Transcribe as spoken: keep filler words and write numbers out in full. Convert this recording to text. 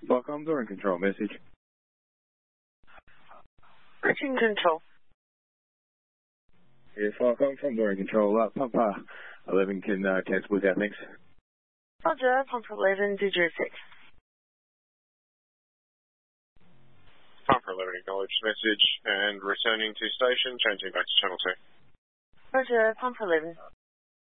Welcome, Dorian Control message. Routine Control. Yes, welcome from Dorian Control. Uh, pump uh, eleven can uh, cancel without thanks. Roger, pump eleven, D J six. Pump eleven acknowledged message and returning to station, changing back to channel two. Roger, pump eleven.